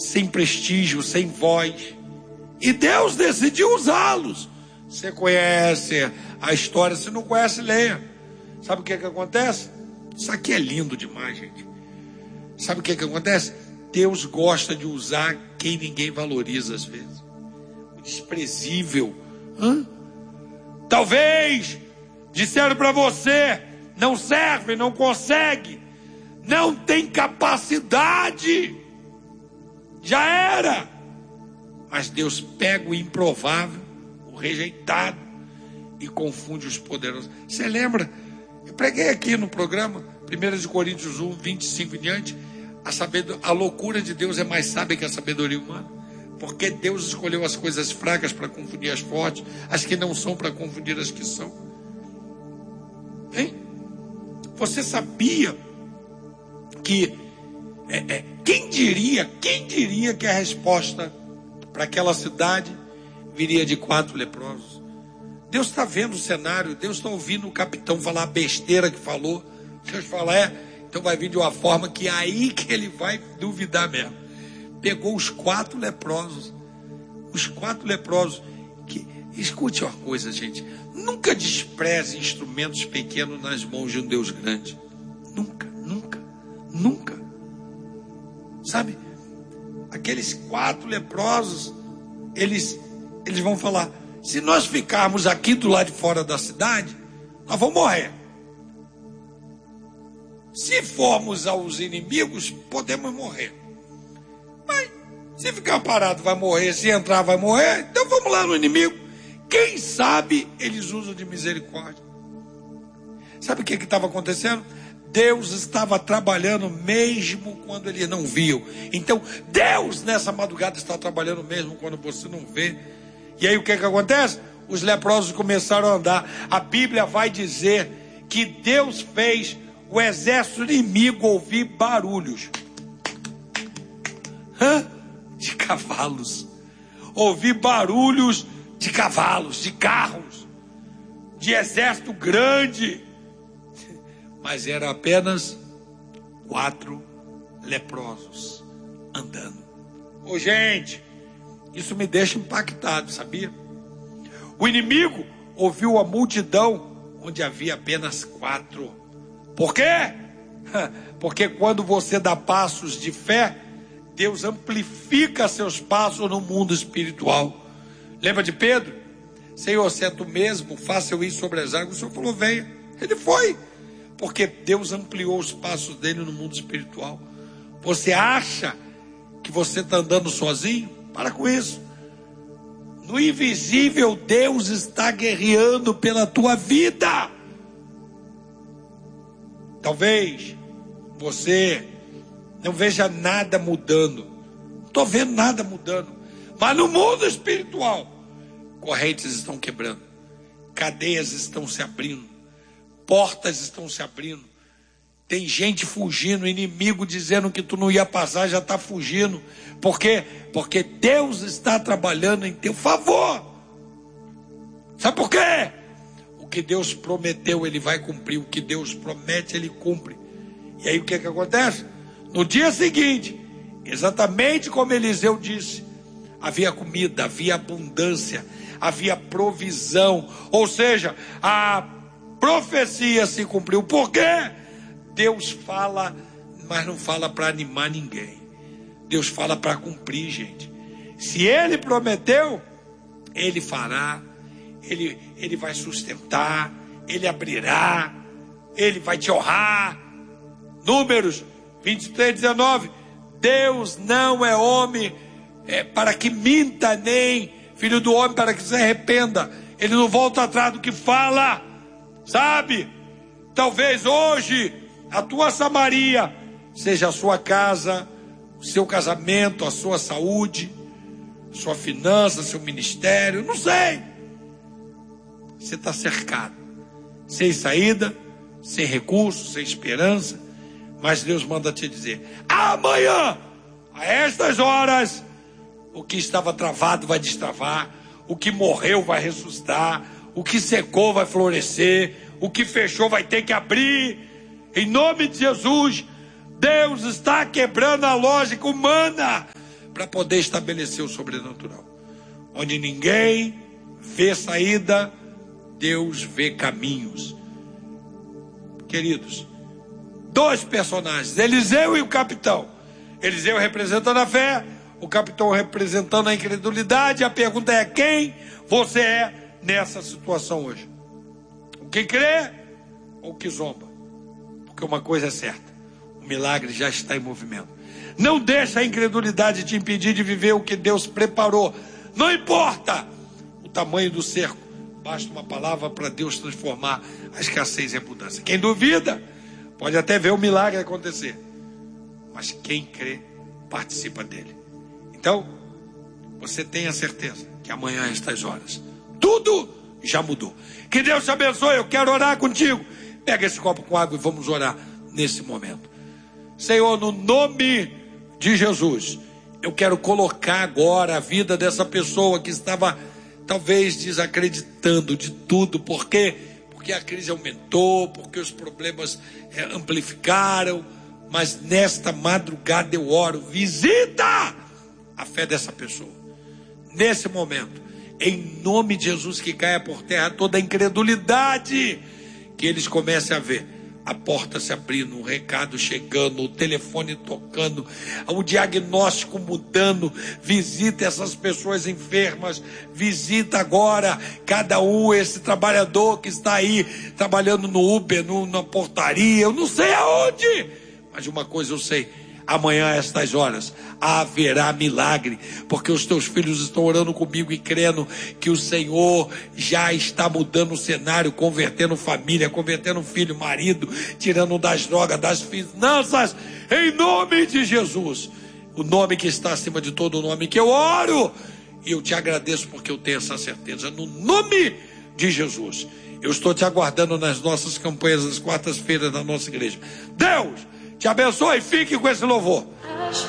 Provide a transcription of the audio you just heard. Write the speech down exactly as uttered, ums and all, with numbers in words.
sem prestígio, sem voz. E Deus decidiu usá-los. Você conhece a história, se não conhece, leia. Sabe o que é que acontece? Isso aqui é lindo demais, gente. Sabe o que é que acontece? Deus gosta de usar quem ninguém valoriza às vezes. O desprezível. Hã? Talvez disseram para você, não serve, não consegue, não tem capacidade. Já era. Mas Deus pega o improvável, o rejeitado, e confunde os poderosos. Você lembra? Eu preguei aqui no programa, primeira Coríntios um, vinte e cinco em diante, a, sabedor... a loucura de Deus é mais sábia que a sabedoria humana. Porque Deus escolheu as coisas fracas para confundir as fortes, as que não são para confundir as que são. Hein? Você sabia que é, é, quem diria, quem diria que a resposta para aquela cidade viria de quatro leprosos? Deus está vendo o cenário, Deus está ouvindo o capitão falar a besteira que falou. Deus fala, é, então vai vir de uma forma que é aí que ele vai duvidar mesmo. Pegou os quatro leprosos, os quatro leprosos, que, escute uma coisa, gente, nunca despreze instrumentos pequenos nas mãos de um Deus grande. Nunca, nunca, nunca. Sabe? Aqueles quatro leprosos, eles, eles vão falar, se nós ficarmos aqui do lado de fora da cidade, nós vamos morrer. Se formos aos inimigos, podemos morrer. Mas se ficar parado vai morrer, se entrar vai morrer, então vamos lá no inimigo. Quem sabe eles usam de misericórdia. Sabe o que estava acontecendo? Deus estava trabalhando mesmo quando eles não viam. Então Deus nessa madrugada está trabalhando mesmo quando você não vê. E aí o que que acontece? Os leprosos começaram a andar. A Bíblia vai dizer que Deus fez o exército inimigo ouvir barulhos. Hã? De cavalos. Ouvir barulhos de cavalos, de carros, de exército grande. Mas eram apenas quatro leprosos andando. Ô gente, isso me deixa impactado, sabia? O inimigo ouviu a multidão onde havia apenas quatro. Por quê? Porque quando você dá passos de fé, Deus amplifica seus passos no mundo espiritual. Lembra de Pedro? Senhor, se é tu mesmo, faça eu ir sobre as águas. O Senhor falou, venha. Ele foi. Porque Deus ampliou os passos dele no mundo espiritual. Você acha que você está andando sozinho? Para com isso. No invisível, Deus está guerreando pela tua vida. Talvez você não veja nada mudando. Não estou vendo nada mudando. Mas no mundo espiritual, correntes estão quebrando. Cadeias estão se abrindo. Portas estão se abrindo. Tem gente fugindo, inimigo dizendo que tu não ia passar, já está fugindo. Por quê? Porque Deus está trabalhando em teu favor. Sabe por quê? O que Deus prometeu, Ele vai cumprir. O que Deus promete, Ele cumpre. E aí o que que acontece? No dia seguinte, exatamente como Eliseu disse, havia comida, havia abundância, havia provisão. Ou seja, a profecia se cumpriu. Por quê? Deus fala, mas não fala para animar ninguém. Deus fala para cumprir, gente. Se Ele prometeu, Ele fará. Ele, ele vai sustentar. Ele abrirá. Ele vai te honrar. Números vinte e três, dezenove. Deus não é homem é, para que minta, nem filho do homem para que se arrependa. Ele não volta atrás do que fala. Sabe? Talvez hoje a tua Samaria seja a sua casa, o seu casamento, a sua saúde, sua finança, seu ministério, não sei. Você está cercado, sem saída, sem recurso, sem esperança, mas Deus manda te dizer, amanhã, a estas horas, o que estava travado vai destravar, o que morreu vai ressuscitar, o que secou vai florescer, o que fechou vai ter que abrir. Em nome de Jesus, Deus está quebrando a lógica humana para poder estabelecer o sobrenatural. Onde ninguém vê saída, Deus vê caminhos. Queridos, dois personagens, Eliseu e o capitão. Eliseu representando a fé, o capitão representando a incredulidade. A pergunta é: quem você é nessa situação hoje? O que crê ou o que zomba? Porque uma coisa é certa: o milagre já está em movimento. Não deixa a incredulidade te impedir de viver o que Deus preparou. Não importa o tamanho do cerco, basta uma palavra para Deus transformar a escassez em abundância. Quem duvida pode até ver o milagre acontecer, mas quem crê participa dele. Então, você tenha certeza que amanhã, a estas horas, tudo já mudou. Que Deus te abençoe. Eu quero orar contigo. Pega esse copo com água e vamos orar nesse momento. Senhor, no nome de Jesus, eu quero colocar agora a vida dessa pessoa que estava talvez desacreditando de tudo. Por quê? Porque a crise aumentou, porque os problemas é, amplificaram. Mas nesta madrugada eu oro: visita a fé dessa pessoa. Nesse momento, em nome de Jesus, que caia por terra toda a incredulidade, que eles comecem a ver a porta se abrindo, um recado chegando, o telefone tocando, o diagnóstico mudando. Visita essas pessoas enfermas, visita agora cada um, esse trabalhador que está aí trabalhando no Uber, no, na portaria, eu não sei aonde, mas uma coisa eu sei: amanhã, a estas horas, haverá milagre, porque os teus filhos estão orando comigo e crendo que o Senhor já está mudando o cenário, convertendo família, convertendo filho, marido, tirando das drogas, das finanças, em nome de Jesus, o nome que está acima de todo nome, que eu oro, e eu te agradeço porque eu tenho essa certeza, no nome de Jesus. Eu estou te aguardando nas nossas campanhas, nas quartas-feiras da nossa igreja. Deus te abençoe e fique com esse louvor.